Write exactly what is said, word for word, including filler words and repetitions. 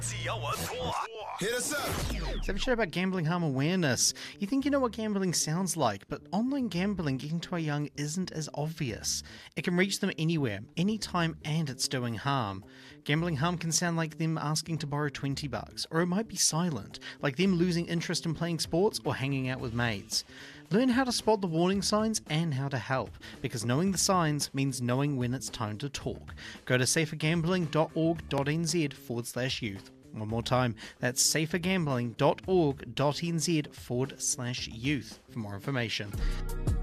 Hit us up. So, have a chat about gambling harm awareness. You think you know what gambling sounds like, but online gambling getting to our young isn't as obvious. It can reach them anywhere, anytime, and it's doing harm. Gambling harm can sound like them asking to borrow twenty bucks, or it might be silent, like them losing interest in playing sports or hanging out with mates. Learn how to spot the warning signs and how to help, because knowing the signs means knowing when it's time to talk. Go to safergambling.org.nz forward slash youth. One more time, that's safergambling.org.nz forward slash youth for more information.